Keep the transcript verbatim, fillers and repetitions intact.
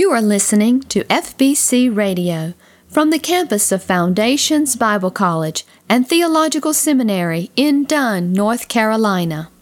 You are listening to F B C Radio from the campus of Foundations Bible College and Theological Seminary in Dunn, North Carolina.